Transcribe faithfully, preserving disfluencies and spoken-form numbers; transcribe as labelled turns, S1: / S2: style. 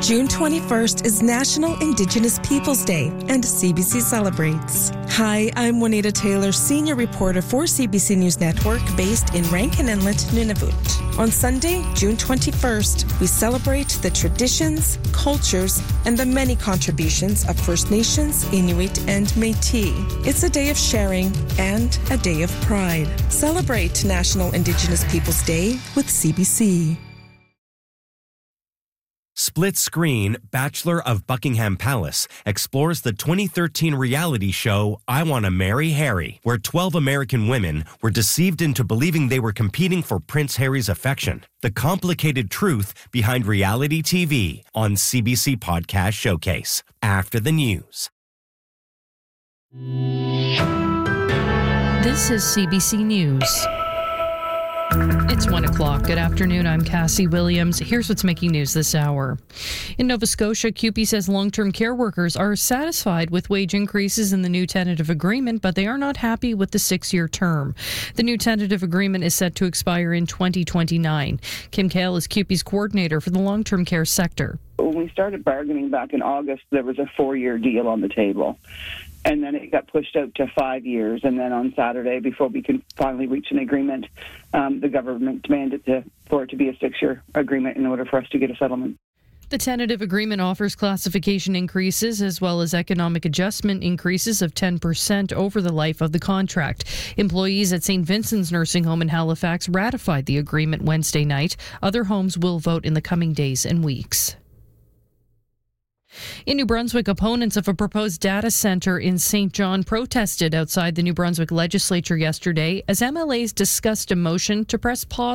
S1: June twenty-first is National Indigenous Peoples Day, and C B C celebrates. Hi, I'm Juanita Taylor, senior reporter for C B C News Network, based in Rankin Inlet, Nunavut. On Sunday, June twenty-first, we celebrate the traditions, cultures, and the many contributions of First Nations, Inuit, and Métis. It's a day of sharing and a day of pride. Celebrate National Indigenous Peoples Day with C B C.
S2: Split Screen, Bachelor of Buckingham Palace, explores the twenty thirteen reality show I Want to Marry Harry, where twelve American women were deceived into believing they were competing for Prince Harry's affection. The complicated truth behind reality T V on C B C Podcast Showcase. After the news.
S3: This is C B C News. It's one o'clock. Good afternoon. I'm Cassie Williams. Here's what's making news this hour. In Nova Scotia, C U P E says long-term care workers are satisfied with wage increases in the new tentative agreement, but they are not happy with the six-year term. The new tentative agreement is set to expire in twenty twenty-nine. Kim Kale is C U P E's coordinator for the long-term care sector.
S4: When we started bargaining back in August, there was a four-year deal on the table. And then it got pushed out to five years. And then on Saturday, before we could finally reach an agreement, um, the government demanded to, for it to be a six-year agreement in order for us to get a settlement.
S3: The tentative agreement offers classification increases as well as economic adjustment increases of ten percent over the life of the contract. Employees at Saint Vincent's Nursing Home in Halifax ratified the agreement Wednesday night. Other homes will vote in the coming days and weeks. In New Brunswick, opponents of a proposed data centre in Saint John protested outside the New Brunswick legislature yesterday as M L As discussed a motion to press pause